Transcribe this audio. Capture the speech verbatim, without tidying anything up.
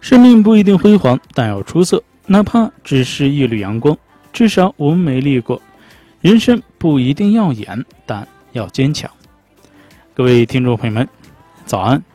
生命不一定辉煌，但要出色，哪怕只是一缕阳光，至少我们美丽过。人生不一定耀眼，但要坚强。各位听众朋友们，早安。